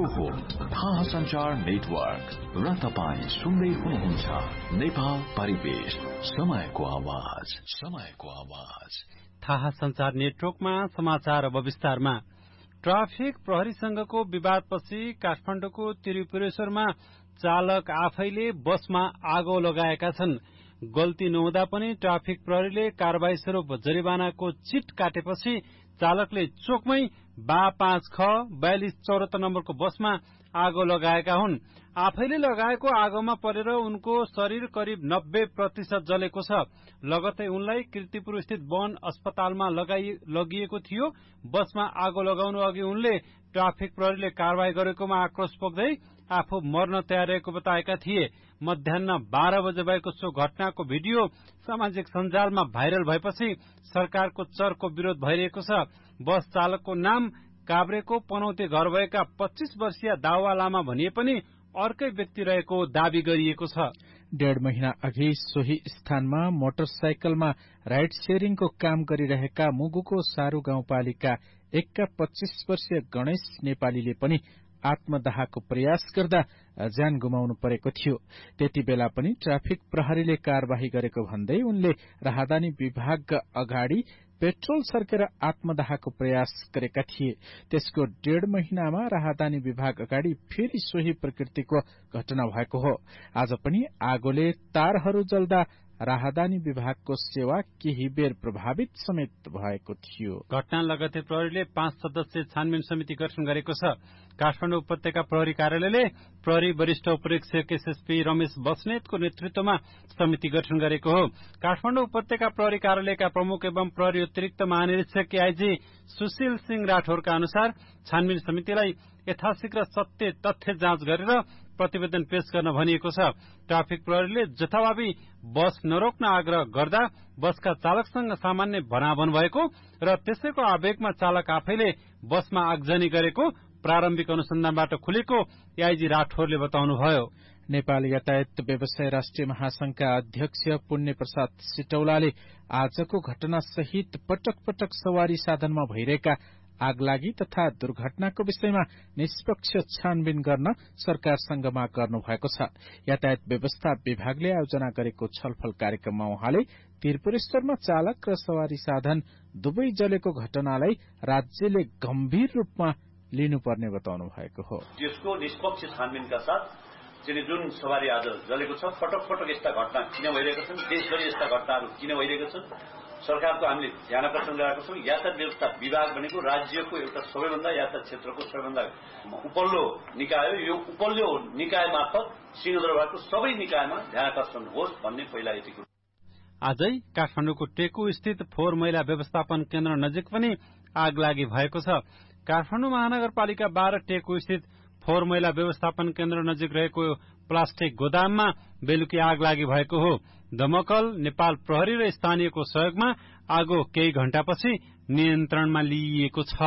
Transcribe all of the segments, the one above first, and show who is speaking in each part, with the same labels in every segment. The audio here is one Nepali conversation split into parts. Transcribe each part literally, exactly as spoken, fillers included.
Speaker 1: होम थाहा सञ्चार नेटवर्क र तपाईँ सुन्दै हुनुहुन्छ नेपाल परिवेश, समयको आवाज समयको आवाज।
Speaker 2: थाहा सञ्चार नेटवर्कमा समाचार अब विस्तारमा। ट्राफिक प्रहरीसँगको विवादपछि काठमाडौँको त्रिपुरेश्वरमा चालक आफैले बसमा आगो लगाएका छन्। गल्ती नहुँदा पनि ट्राफिक प्रहरीले कारबाही स्वरूप जरिवानाको चिट काटेपछि चालकले चोकमै बा पाँच ख बयालिस चौरात्तर नम्बरको बसमा आगो लगाएका हुन्। आफैले लगाएको आगोमा परेर उनको शरीर करिब नब्बे प्रतिशत जलेको छ। लगतै उनलाई कीर्तिपुर स्थित वन अस्पतालमा लगिएको थियो। बसमा आगो लगाउनु अघि उनले ट्राफिक प्रहरीले कारवाही गरेकोमा आक्रोश पोख्दै आफू मर्न तयार रहेको बताएका थिए। मध्याह बाह्र बजे भएको सो घटनाको भिडियो सामाजिक सञ्जालमा भाइरल भएपछि सरकारको चर्को विरोध भइरहेको छ। बस चालकको नाम काभ्रेको पनौते घर भएका पच्चीस वर्षीय दावा लामा भनिए पनि अर्कै व्यक्ति रहेको दावी गरिएको छ।
Speaker 3: डेढ महिना अघि सोही स्थानमा मोटरसाइकलमा राइड शेयरिङको काम गरिरहेका मुगुको सारू गाउँपालिका एकका पच्चीस वर्षीय गणेश नेपालीले पनि आत्मदाहको प्रयास गर्दा ज्यान गुमाउनु परेको थियो। त्यति बेला पनि ट्राफिक प्रहरीले कार्यवाही गरेको भन्दै उनले राहदानी विभाग अगाडि पेट्रोल सर्केर आत्मदाहको प्रयास गरेका थिए। त्यसको डेढ महिनामा राहदानी विभाग अगाडि फेरि सोही प्रकृतिको घटना भएको हो। आज पनि आगोले तारहरू जल्दा राहदानी विभागको सेवा केही बेर प्रभावित समेत भएको थियो।
Speaker 2: घटना लगतै प्रहरीले पाँच सदस्यीय छानबिन समिति गठन गरेको छ। काठमाडौँ उपत्यका प्रहरी कार्यालयले प्रहरी वरिष्ठ उपरीक्षक एसएसपी रमेश बस्नेतको नेतृत्वमा समिति गठन गरेको हो। काठमाडौँ उपत्यका प्रहरी कार्यालयका प्रमुख एवं प्रहरी अतिरिक्त महानिरीक्षक आइजी सुशील सिंह राठौरका अनुसार छानबिन समितिलाई यथाशीघ्र सत्य तथ्य जाँच गरेर प्रतिवेदन पेश गर्न भनिएको छ। ट्राफिक प्रहरीले जथाभावी बस नरोक्न आग्रह गर्दा बसका चालकसँग सामान्य भनाभन भएको र त्यसैको आवेगमा चालक आफैले बसमा आगजनी गरेको प्रारम्भिक अनुसन्धानबाट खुलेको आइजी राठौरले बताउनुभयो।
Speaker 3: नेपाल यातायात व्यवसाय राष्ट्रिय महासंघका अध्यक्ष पुण्य प्रसाद सिटौलाले आजको घटना सहित पटक पटक सवारी साधनमा भइरहेका आगलागी तथा दुर्घटनाको विषयमा निष्पक्ष छानबिन गर्न सरकारसँग माग गर्नु भएको छ। यातायात व्यवस्था विभागले आयोजना गरेको छलफल कार्यक्रममा उहाँले त्रिपुरेश्वरमा चालक र सवारी साधन दुवै जलेको घटनालाई राज्यले गम्भीर रूपमा लिनुपर्ने बताउनु भएको हो।
Speaker 4: यसको निष्पक्ष छानबिनका साथ चाहिँ जुन सवारी आज जलेको छ, पटक पटक यस्ता घटना किन भइरहेका छन्, देशभरि यस्ता घटनाहरू किन भइरहेका छन्, सरकारको हामीले ध्यान आकर्षण गराएको छौं। यातायात व्यवस्था विभाग भनेको राज्यको एउटा सबैभन्दा यातायात क्षेत्रको सबैभन्दा उपल्लो निकाय हो। यो उपल्लो निकाय मार्फत सिंहदरबारको सबै निकायमा ध्यान आकर्षण होस् भन्ने पहिला यतिको।
Speaker 2: आजै काठमाडौँको टेकु स्थित फोहोर मैला व्यवस्थापन केन्द्र नजिक पनि आगलागी भएको छ। काठमाडौँ महानगरपालिका बाह्र टेकु स्थित फोहोर मैला व्यवस्थापन केन्द्र नजिक रहेको प्लास्टिक गोदाममा बेलुकी आगलागी भएको हो। दमकल, नेपाल प्रहरी र स्थानीयको सहयोगमा आगो केही घण्टापछि नियन्त्रणमा लिइएको छ।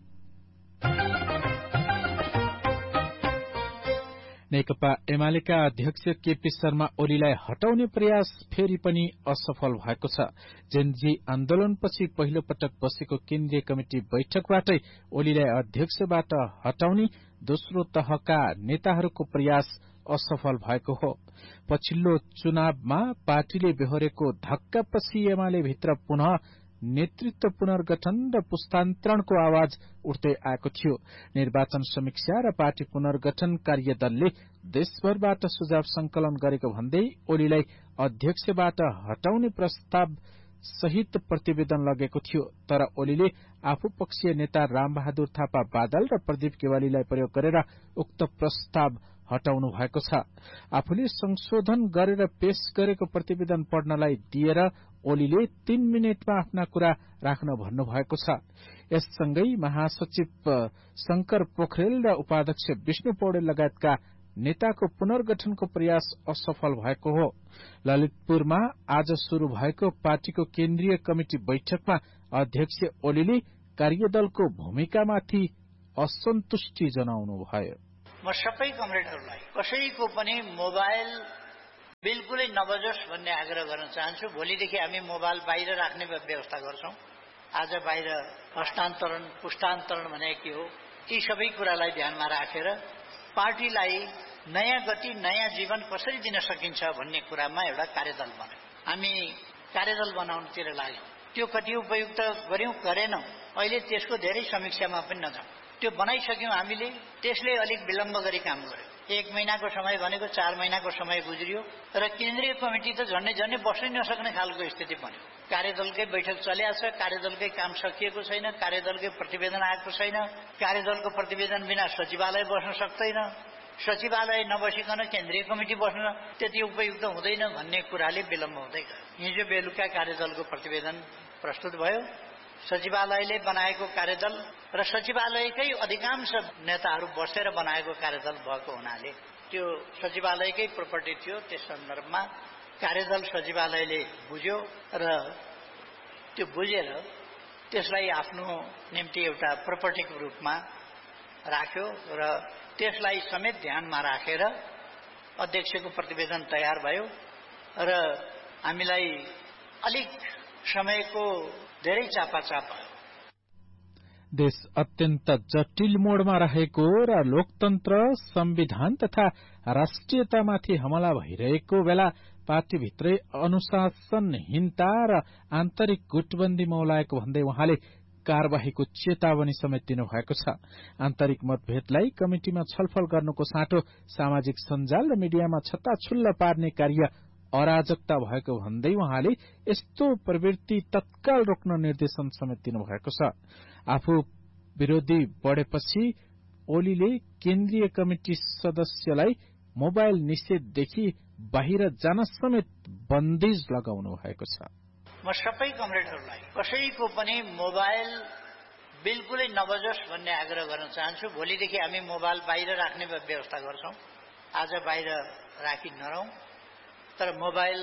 Speaker 3: नेकपा एमालेका अध्यक्ष केपी शर्मा ओलीलाई हटाउने प्रयास फेरि पनि असफल भएको छ। जेनजी आन्दोलनपछि पहिलो पटक बसेको केन्द्रीय कमिटी बैठकबाटै ओलीलाई अध्यक्षबाट हटाउने दोस्रो तहका नेताहरूको प्रयास असफल भएको हो। पछिल्लो चुनावमा पार्टीले बेहोरेको धक्कापछि एमाले भित्र पुनः नेतृत्व पुनर्गठन र पुस्तान्तरणको आवाज उठ्दै आएको थियो। निर्वाचन समीक्षा र पार्टी पुनर्गठन कार्यदलले देशभरबाट सुझाव संकलन गरेको भन्दै ओलीलाई अध्यक्षबाट हटाउने प्रस्ताव सहित प्रतिवेदन लगेको थियो। तर ओलीले आफू पक्षीय नेता रामबहादुर थापा बादल र प्रदीप केवालीलाई प्रयोग गरेर उक्त प्रस्ताव हटाउनु भएको छ। आफूले संशोधन गरेर पेश गरेको प्रतिवेदन पढ्नलाई दिएर ओलीले तीन मिनटमा आफ्ना कुरा राख्न भन्नुभएको छ। यससँगै महासचिव शंकर पोखरेल र उपाध्यक्ष विष्णु पौडेल लगायतका नेताको पुनर्गठनको प्रयास असफल भएको हो। ललितपुरमा आज शुरू भएको पार्टीको केन्द्रीय कमिटी बैठकमा अध्यक्ष ओलीले कार्यदलको भूमिकामाथि असन्तुष्टि जनाउनु भयो।
Speaker 5: म सबै कमरेडहरूलाई कसैको पनि मोबाइल बिल्कुलै नबजोस् भन्ने आग्रह गर्न चाहन्छु। भोलिदेखि हामी मोबाइल बाहिर राख्ने व्यवस्था गर्छौं। आज बाहिर हस्तान्तरण पुस्तान्तरण भने के हो, यी सबै कुरालाई ध्यानमा राखेर पार्टीलाई नयाँ गति नयाँ जीवन कसरी दिन सकिन्छ भन्ने कुरामा एउटा कार्यदल बन्यो। हामी कार्यदल बनाउनतिर लाग्यौं। त्यो कति उपयुक्त गर्यौं गरेनौं अहिले त्यसको धेरै समीक्षामा पनि नजाउँ। त्यो बनाइसक्यौं हामीले, त्यसले अलिक विलम्ब गरी काम गर्यो। एक महिनाको समय भनेको चार महिनाको समय गुज्रियो र केन्द्रीय कमिटी त झन्डै झन्डै बस्नै नसक्ने खालको स्थिति बन्यो। कार्यदलकै बैठक चलेको छ, कार्यदलकै काम सकिएको छैन, कार्यदलकै प्रतिवेदन आएको छैन, कार्यदलको प्रतिवेदन बिना सचिवालय बस्न सक्दैन, सचिवालय नबसिकन केन्द्रीय कमिटी बस्न त्यति उपयुक्त हुँदैन भन्ने कुराले विलम्ब हुँदै गयो। हिजो बेलुका कार्यदलको प्रतिवेदन प्रस्तुत भयो। सचिवालयले बनाएको कार्यदल र सचिवालयकै अधिकांश नेताहरू बसेर बनाएको कार्यदल भएको हुनाले त्यो सचिवालयकै प्रोपर्टी थियो। त्यस सन्दर्भमा कार्यदल सचिवालयले बुझ्यो र त्यो बुझेर त्यसलाई आफ्नो निम्ति एउटा प्रोपर्टीको रूपमा राख्यो र त्यसलाई समेत ध्यानमा राखेर अध्यक्षको प्रतिवेदन तयार भयो र हामीलाई अलिक समयको धेरै चापाचाप भयो।
Speaker 3: देश अत्यन्त जटिल मोडमा रहेको र लोकतन्त्र, संविधान तथा राष्ट्रियतामाथि हमला भइरहेको बेला पार्टीभित्रै अनुशासनहीनता र आन्तरिक गुटबन्दी मौलाएको भन्दै उहाँले कार्यवाहीको चेतावनी समेत दिनुभएको छ। आन्तरिक मतभेदलाई कमिटिमा छलफल गर्नुको साटो सामाजिक सञ्जाल र मिडियामा छत्ताछुल्ल पार्ने कार्य अराजकता भएको भन्दै उहाँले यस्तो प्रवृत्ति तत्काल रोक्न निर्देशन समेत दिनुभएको छ। आफू विरोधी बढेपछि ओलीले केन्द्रीय कमिटी सदस्यलाई मोबाइल निषेधदेखि बाहिर जान समेत बन्दिज लगाउनु भएको छ।
Speaker 5: म सबै कमरेडहरूलाई कसैको पनि मोबाइल बिल्कुलै नबजोस् भन्ने आग्रह गर्न चाहन्छु। भोलिदेखि हामी मोबाइल बाहिर राख्ने व्यवस्था गर्छौं। आज बाहिर राखि नरौं, तर मोबाइल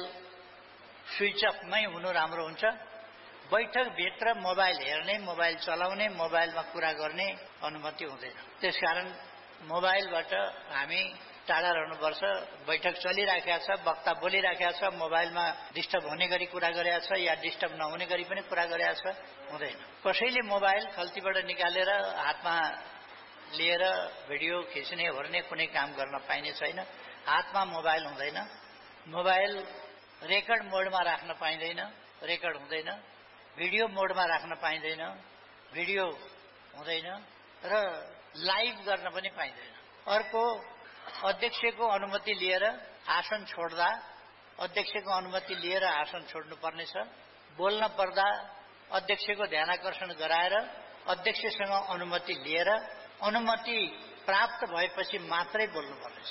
Speaker 5: स्विच अफमै हुनु राम्रो हुन्छ। बैठकभित्र मोबाइल हेर्ने, मोबाइल चलाउने, मोबाइलमा कुरा गर्ने अनुमति हुँदैन। त्यसकारण मोबाइलबाट हामी टाढा रहनुपर्छ। बैठक चलिराखेको छ, वक्ता बोलिराखेको छ, मोबाइलमा डिस्टर्ब हुने गरी कुरा गरेको छ या डिस्टर्ब नहुने गरी पनि कुरा गरेको छ, हुँदैन। कसैले मोबाइल खल्तीबाट निकालेर हातमा लिएर भिडियो खिच्ने हेर्ने कुनै काम गर्न पाइने छैन। हातमा मोबाइल हुँदैन। मोबाइल रेकर्ड मोडमा राख्न पाइँदैन, रेकर्ड हुँदैन। भिडियो मोडमा राख्न पाइँदैन, भिडियो हुँदैन र लाइभ गर्न पनि पाइँदैन। अर्को, अध्यक्षको अनुमति लिएर आसन छोड्दा अध्यक्षको अनुमति लिएर आसन छोड्नुपर्नेछ। बोल्न पर्दा अध्यक्षको ध्यानाकर्षण गराएर अध्यक्षसँग अनुमति लिएर अनुमति प्राप्त भएपछि मात्रै बोल्नुपर्नेछ।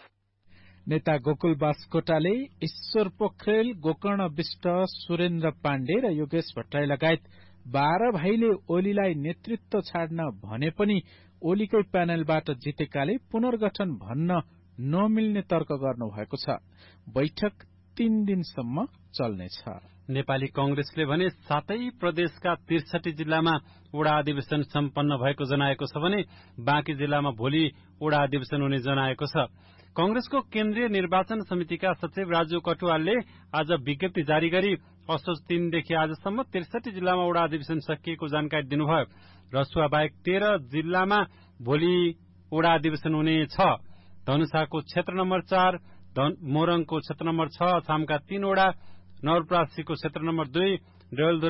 Speaker 3: नेता गोकुल बास्कोटाले ईश्वर पोखरेल, गोकर्ण विष्ट, सुरेन्द्र पाण्डे र योगेश भट्टराई लगायत बाह्र भाइले ओलीलाई नेतृत्व छाड्न भने पनि ओलीकै प्यानलबाट जितेकाले पुनर्गठन भन्न नमिल्ने तर्क गर्नुभएको छ। बैठक तीन दिनसम्म चल्नेछ।
Speaker 2: नेपाली कंग्रेसले भने सातै प्रदेशका त्रिसठी जिल्लामा वडा अधिवेशन सम्पन्न भएको जनाएको छ भने बाँकी जिल्लामा भोलि वडा अधिवेशन हुने जनाएको छ। कंग्रेसको केन्द्रीय निर्वाचन समितिका सचिव राजु कटुवालले आज विज्ञप्ति जारी गरी असोज तीनदेखि आजसम्म त्रिसठी जिल्लामा वडा अधिवेशन सकिएको जानकारी दिनुभयो। रसुवा बाहेक तेह्र जिल्लामा भोलि वडा अधिवेशन हुनेछ। धनुषाको क्षेत्र नम्बर चार, मोरङको क्षेत्र नम्बर छ, अछामका तीनवटा, नवलपरासीको क्षेत्र नम्बर दुई,